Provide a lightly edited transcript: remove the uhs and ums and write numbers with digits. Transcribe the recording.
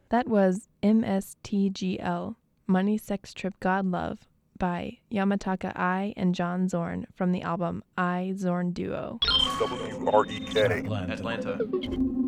That was MSTGL, Money, Sex, Trip, God, Love by Yamataka I and John Zorn from the album I, Zorn Duo. WREK Atlanta.